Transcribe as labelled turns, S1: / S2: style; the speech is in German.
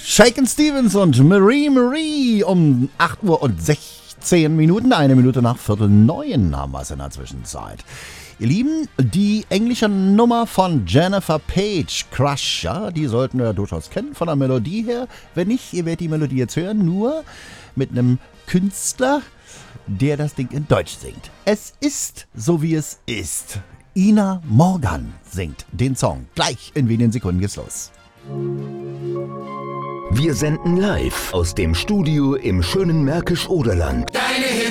S1: Shakin' Stevens und Marie Marie um 8:16 Uhr, 1 Minute nach 8:45 haben wir es in der Zwischenzeit. Ihr Lieben, die englische Nummer von Jennifer Page, Crush, ja, die sollten wir durchaus kennen von der Melodie her. Wenn nicht, ihr werdet die Melodie jetzt hören, nur mit einem Künstler, der das Ding in Deutsch singt. Es ist so, wie es ist. Ina Morgan singt den Song. Gleich in wenigen Sekunden geht's los.
S2: Wir senden live aus dem Studio im schönen Märkisch-Oderland.